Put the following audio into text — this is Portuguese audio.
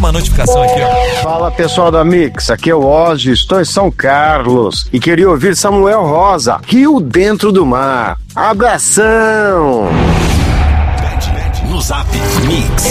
última notificação aqui, ó. Fala, pessoal da Mix, aqui é o Ozzy, estou em São Carlos e queria ouvir Samuel Rosa, Rio Dentro do Mar. Abração! No Zap Mix.